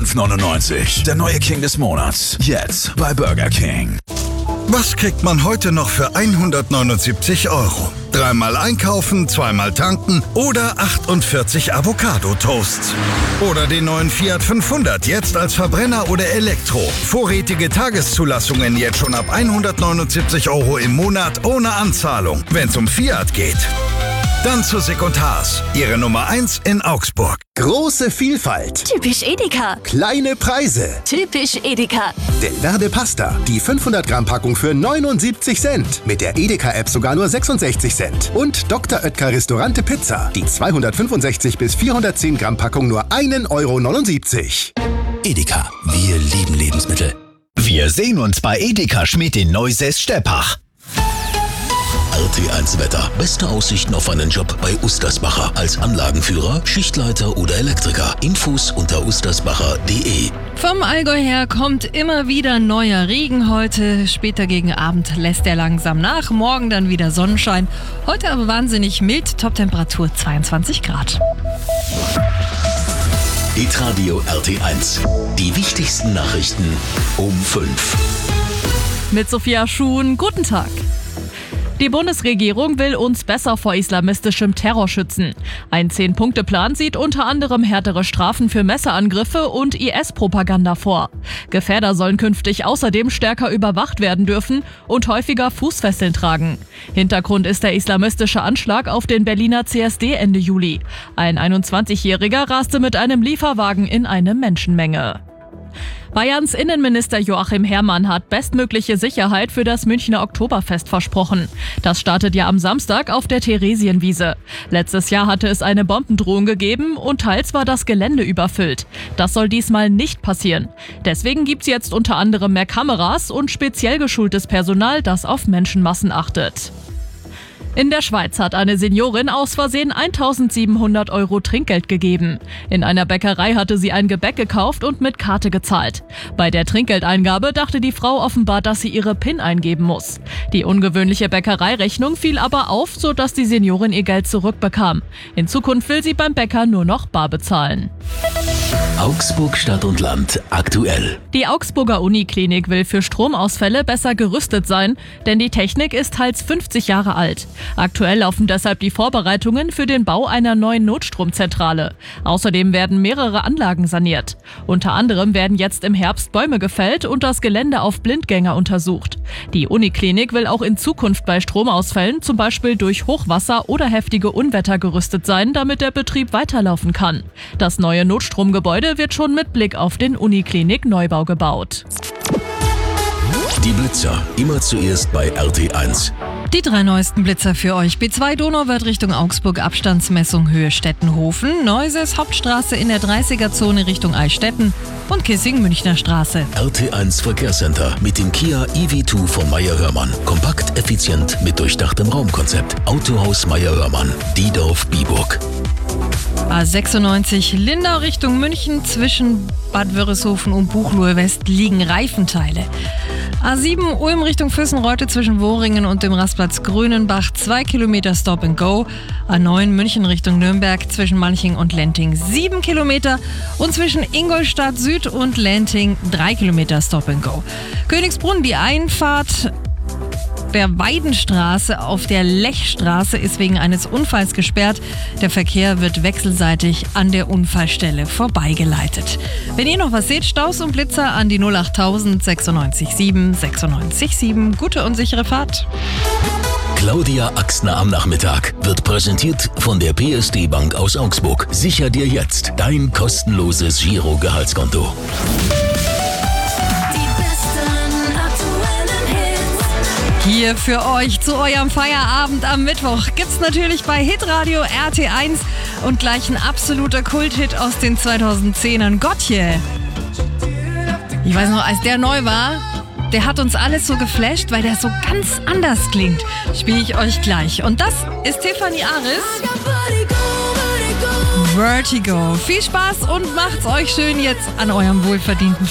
5,99. Der neue King des Monats. Jetzt bei Burger King. Was kriegt man heute noch für 179 €? Dreimal einkaufen, zweimal tanken oder 48 Avocado-Toasts. Oder den neuen Fiat 500, jetzt als Verbrenner oder Elektro. Vorrätige Tageszulassungen jetzt schon ab 179 € im Monat ohne Anzahlung. Wenn's um Fiat geht. Dann zu Sick & Haas, Ihre Nummer 1 in Augsburg. Große Vielfalt. Typisch Edeka. Kleine Preise. Typisch Edeka. Del Verde Pasta. Die 500 Gramm Packung für 79 Cent. Mit der Edeka-App sogar nur 66 Cent. Und Dr. Oetker Restaurante Pizza. Die 265 bis 410 Gramm Packung nur 1,79 €. Edeka, wir lieben Lebensmittel. Wir sehen uns bei Edeka Schmidt in Neusäß-Steppach. RT1 Wetter. Beste Aussichten auf einen Job bei Ustersbacher. Als Anlagenführer, Schichtleiter oder Elektriker. Infos unter ustersbacher.de. Vom Allgäu her kommt immer wieder neuer Regen heute. Später gegen Abend lässt er langsam nach. Morgen dann wieder Sonnenschein. Heute aber wahnsinnig mild. Toptemperatur 22 Grad. Hitradio RT1. Die wichtigsten Nachrichten um 5. Mit Sophia Schuhn, guten Tag. Die Bundesregierung will uns besser vor islamistischem Terror schützen. Ein 10-Punkte-Plan sieht unter anderem härtere Strafen für Messerangriffe und IS-Propaganda vor. Gefährder sollen künftig außerdem stärker überwacht werden dürfen und häufiger Fußfesseln tragen. Hintergrund ist der islamistische Anschlag auf den Berliner CSD Ende Juli. Ein 21-Jähriger raste mit einem Lieferwagen in eine Menschenmenge. Bayerns Innenminister Joachim Herrmann hat bestmögliche Sicherheit für das Münchner Oktoberfest versprochen. Das startet ja am Samstag auf der Theresienwiese. Letztes Jahr hatte es eine Bombendrohung gegeben und teils war das Gelände überfüllt. Das soll diesmal nicht passieren. Deswegen gibt's jetzt unter anderem mehr Kameras und speziell geschultes Personal, das auf Menschenmassen achtet. In der Schweiz hat eine Seniorin aus Versehen 1.700 € Trinkgeld gegeben. In einer Bäckerei hatte sie ein Gebäck gekauft und mit Karte gezahlt. Bei der Trinkgeldeingabe dachte die Frau offenbar, dass sie ihre PIN eingeben muss. Die ungewöhnliche Bäckereirechnung fiel aber auf, sodass die Seniorin ihr Geld zurückbekam. In Zukunft will sie beim Bäcker nur noch bar bezahlen. Augsburg Stadt und Land aktuell. Die Augsburger Uniklinik will für Stromausfälle besser gerüstet sein, denn die Technik ist teils 50 Jahre alt. Aktuell laufen deshalb die Vorbereitungen für den Bau einer neuen Notstromzentrale. Außerdem werden mehrere Anlagen saniert. Unter anderem werden jetzt im Herbst Bäume gefällt und das Gelände auf Blindgänger untersucht. Die Uniklinik will auch in Zukunft bei Stromausfällen, zum Beispiel durch Hochwasser oder heftige Unwetter, gerüstet sein, damit der Betrieb weiterlaufen kann. Das neue Notstromgebäude wird schon mit Blick auf den Uniklinik-Neubau gebaut. Die Blitzer, immer zuerst bei RT1. Die 3 neuesten Blitzer für euch. B2 Donauwörth Richtung Augsburg, Abstandsmessung Höhe Stettenhofen. Neuses Hauptstraße in der 30er-Zone Richtung Eichstätten und Kissing Münchner Straße. RT1 Verkehrscenter mit dem Kia EV2 von Meyer Hörmann. Kompakt, effizient mit durchdachtem Raumkonzept. Autohaus Meyer Hörmann, Diedorf-Biburg. A96 Lindau Richtung München, zwischen Bad Wörishofen und Buchloe West liegen Reifenteile. A7 Ulm Richtung Füssenreute zwischen Wohringen und dem Rastplatz Grünenbach 2 Kilometer Stop and Go. A9 München Richtung Nürnberg zwischen Malching und Lenting 7 Kilometer und zwischen Ingolstadt Süd und Lenting 3 Kilometer Stop and Go. Königsbrunn, die Einfahrt der Weidenstraße auf der Lechstraße ist wegen eines Unfalls gesperrt. Der Verkehr wird wechselseitig an der Unfallstelle vorbeigeleitet. Wenn ihr noch was seht, Staus und Blitzer an die 08000 96 7 96 7. Gute und sichere Fahrt. Claudia Axtner am Nachmittag wird präsentiert von der PSD Bank aus Augsburg. Sicher dir jetzt dein kostenloses Giro-Gehaltskonto. Hier für euch zu eurem Feierabend am Mittwoch gibt's natürlich bei Hitradio RT1 und gleich ein absoluter Kulthit aus den 2010ern, Gotje. Ich weiß noch, als der neu war, der hat uns alles so geflasht, weil der so ganz anders klingt. Spiele ich euch gleich. Und das ist Tiffany Aris. Vertigo. Viel Spaß und macht's euch schön jetzt an eurem wohlverdienten